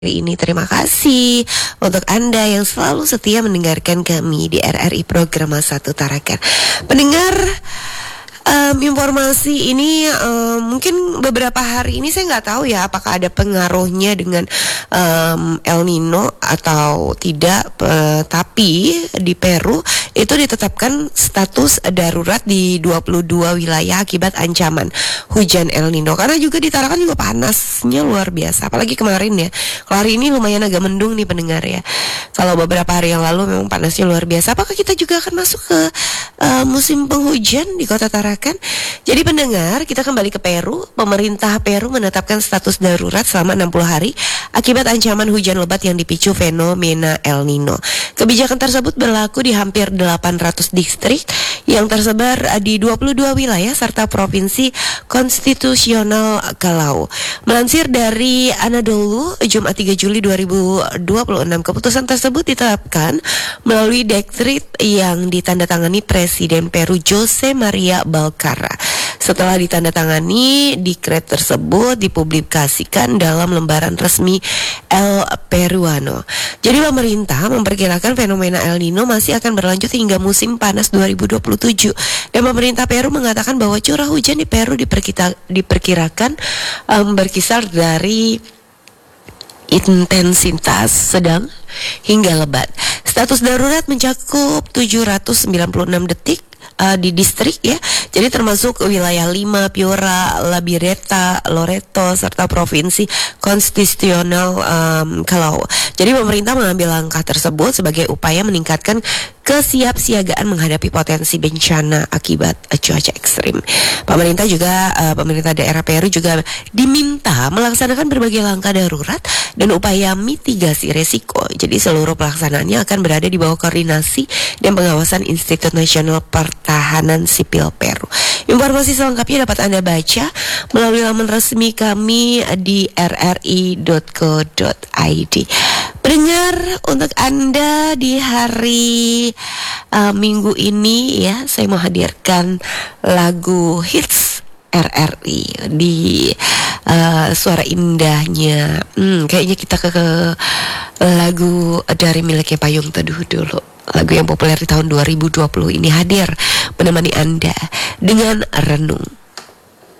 Hari ini terima kasih untuk Anda yang selalu setia mendengarkan kami di RRI Program Satu Tarakan. Pendengar, informasi ini mungkin beberapa hari ini saya nggak tahu ya apakah ada pengaruhnya dengan El Nino atau tidak, tapi di Peru itu ditetapkan status darurat di 22 wilayah akibat ancaman hujan El Nino. Karena juga di Tarakan juga panasnya luar biasa, apalagi kemarin ya. Kalau hari ini lumayan agak mendung nih pendengar ya. Kalau beberapa hari yang lalu memang panasnya luar biasa. Apakah kita juga akan masuk ke musim penghujan di Kota Tarakan? Jadi pendengar, kita kembali ke Peru. Pemerintah Peru menetapkan status darurat selama 60 hari akibat ancaman hujan lebat yang dipicu fenomena El Nino. Kebijakan tersebut berlaku di hampir 800 distrik yang tersebar di 22 wilayah serta provinsi konstitusional Callao. Melansir dari Anadolu, Jumat 3 Juli 2026, keputusan tersebut ditetapkan melalui dekret yang ditandatangani Presiden Peru Jose Maria Balcarra. Setelah ditandatangani, dekret tersebut dipublikasikan dalam lembaran resmi El Peruano. Jadi pemerintah memperkirakan fenomena El Nino masih akan berlanjut hingga musim panas 2027. Dan pemerintah Peru mengatakan bahwa curah hujan di Peru diperkirakan berkisar dari intensitas sedang hingga lebat. Status darurat mencakup 796 detik di distrik ya. Jadi termasuk wilayah Lima, Piura, Labireta, Loreto serta provinsi konstitusional Callao. Jadi pemerintah mengambil langkah tersebut sebagai upaya meningkatkan kesiapsiagaan menghadapi potensi bencana akibat cuaca ekstrim. Pemerintah daerah Peru juga diminta melaksanakan berbagai langkah darurat dan upaya mitigasi resiko. Jadi seluruh pelaksanaannya akan berada di bawah koordinasi dan pengawasan Institut Nasional Pertahanan Sipil Peru. Informasi selengkapnya dapat Anda baca melalui laman resmi kami di rri.co.id. Pendengar, untuk Anda di hari Minggu ini ya, saya mau hadirkan lagu hits RRI di suara indahnya. Kayaknya kita ke lagu dari miliknya Payung Teduh dulu. Lagu yang populer di tahun 2020 ini hadir menemani Anda dengan renung.